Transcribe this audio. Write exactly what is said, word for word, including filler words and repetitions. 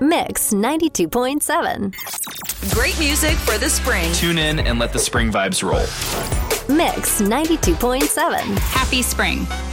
Mix ninety-two point seven. Great music for the spring. Tune in and let the spring vibes roll. Mix ninety-two point seven. Happy spring.